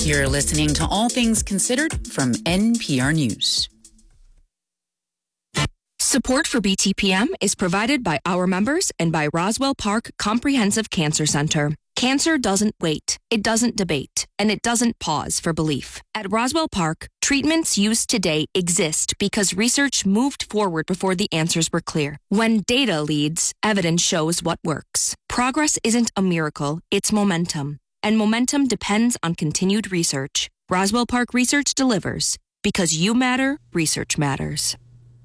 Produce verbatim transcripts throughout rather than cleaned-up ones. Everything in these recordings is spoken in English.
You're listening to All Things Considered from N P R News. Support for B T P M is provided by our members and by Roswell Park Comprehensive Cancer Center. Cancer doesn't wait, it doesn't debate, and it doesn't pause for belief. At Roswell Park, treatments used today exist because research moved forward before the answers were clear. When data leads, evidence shows what works. Progress isn't a miracle, it's momentum. And momentum depends on continued research. Roswell Park Research delivers. Because you matter, research matters.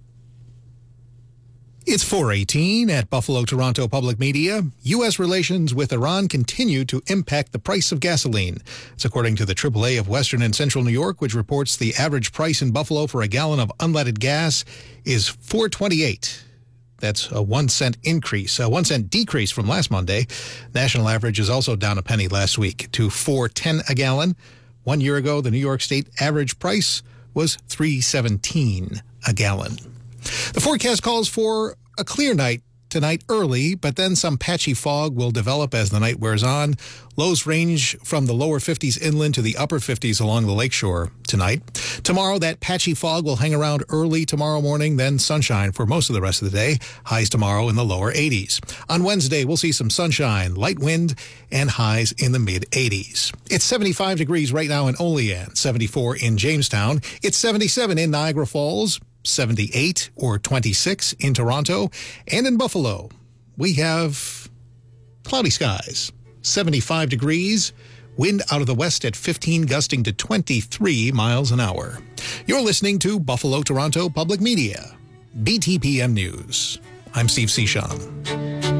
It's four eighteen at Buffalo Toronto Public Media. U S relations with Iran continue to impact the price of gasoline. It's according to the triple A of Western and Central New York, which reports the average price in Buffalo for a gallon of unleaded gas is four twenty-eight. That's a one cent increase, a one cent decrease from last Monday. National average is also down a penny last week to four ten a gallon. One year ago, the New York State average price was three seventeen a gallon. The forecast calls for a clear night tonight early, but then some patchy fog will develop as the night wears on. Lows range from the lower fifties inland to the upper fifties along the lakeshore tonight. Tomorrow, that patchy fog will hang around early tomorrow morning, then sunshine for most of the rest of the day. Highs tomorrow in the lower eighties. On Wednesday, we'll see some sunshine, light wind, and highs in the mid-eighties. It's seventy-five degrees right now in Olean, seventy-four in Jamestown. It's seventy-seven in Niagara Falls, seventy-eight or twenty-six in Toronto, and in Buffalo, we have cloudy skies, seventy-five degrees, wind out of the west at fifteen, gusting to twenty-three miles an hour. You're listening to Buffalo Toronto Public Media, B T P M News. I'm Steve Cichon.